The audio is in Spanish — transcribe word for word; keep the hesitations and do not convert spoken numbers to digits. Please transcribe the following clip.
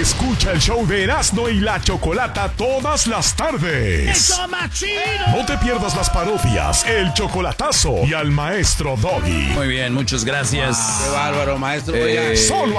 Escucha el show de Erasmo y la Chocolata todas las tardes. ¡Eso más chido! No te pierdas las parodias, el chocolatazo y al maestro Doggy. Muy bien, muchas gracias. Qué bárbaro, maestro. Eh, Oiga. Solo